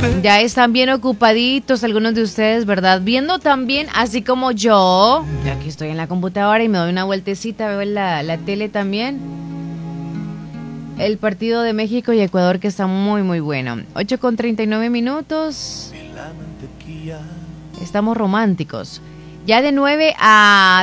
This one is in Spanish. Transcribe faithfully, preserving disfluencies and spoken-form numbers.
Ya están bien ocupaditos algunos de ustedes, ¿verdad? Viendo también, así como yo, yo aquí estoy en la computadora y me doy una vueltecita, veo la, la tele también. El partido de México y Ecuador, que está muy, muy bueno. ocho con treinta y nueve minutos. Estamos románticos. Ya de nueve a